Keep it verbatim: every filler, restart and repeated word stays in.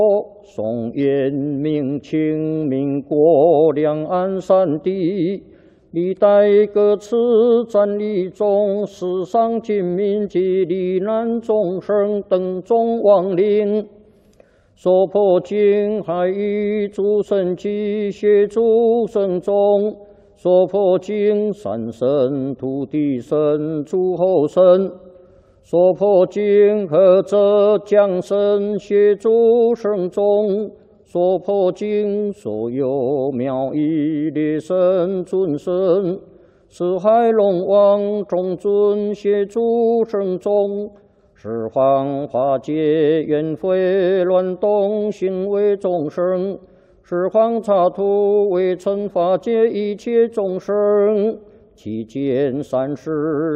宋元明清民国两岸三地，历代各次战役中，死伤军民及罹难众生等众亡灵，所破经海域诸神及协助神众，所破经山神、土地神、诸候神。 所破经何者降神协助圣众，所破经所有妙义列神尊神，四海龙王众尊协助圣众，十方化解冤悔乱动行为众生，十方刹土为尘化解一切众生，其间三世。